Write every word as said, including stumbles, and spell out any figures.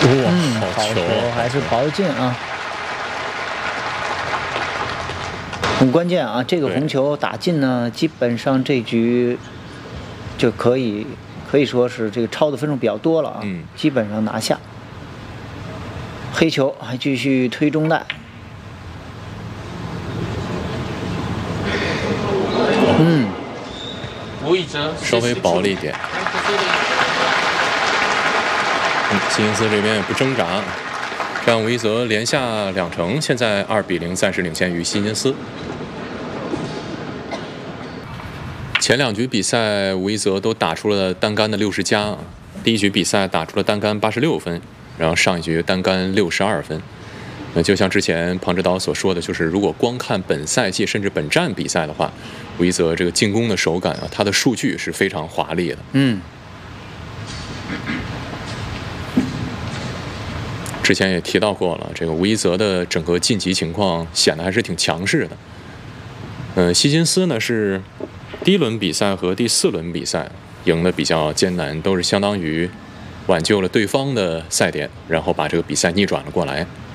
哇， 嗯， 好好球球， 还是保进啊，很关键啊！这个对红球打进呢，基本上这局就可以可以说是这个超的分数比较多了啊， 嗯基本上拿下。黑球还继续推中带，嗯， 吴以哲稍微薄了一点。嗯，希金斯这边也不挣扎，让吴一泽连下两城，现在二比零暂时领先于希金斯。前两局比赛，吴一泽都打出了单杆的六十加，第一局比赛打出了单杆八十六分，然后上一局单杆六十二分。那就像之前庞指导所说的，就是如果光看本赛季甚至本站比赛的话，吴一泽这个进攻的手感啊，他的数据是非常华丽的。 嗯， 之前也提到过了，这个吴一泽的整个晋级情况显得还是挺强势的。呃，希金斯呢是第一轮比赛和第四轮比赛赢得比较艰难，都是相当于挽救了对方的赛点，然后把这个比赛逆转了过来。